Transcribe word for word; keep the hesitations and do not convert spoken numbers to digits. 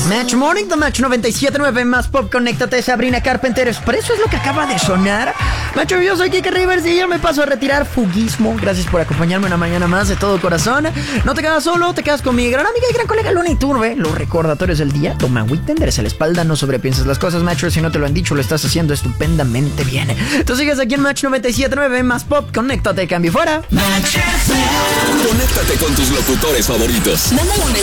Match Morning, The Match noventa y siete punto nueve, más pop, conéctate, Sabrina Carpenter, Expreso es lo que acaba de sonar. Match, yo soy Kike Rivers y yo me paso a retirar fuguismo. Gracias por acompañarme una mañana más de todo corazón. No te quedas solo, te quedas con mi gran amiga y gran colega Luna Iturbe. Los recordatorios del día: toma agüita, endereza la espalda, no sobrepienses las cosas, Match. Si no te lo han dicho, lo estás haciendo estupendamente bien. Tú sigues aquí en Match noventa y siete punto nueve, más pop, conéctate, cambio fuera. Conéctate con tus locutores favoritos. Mándale un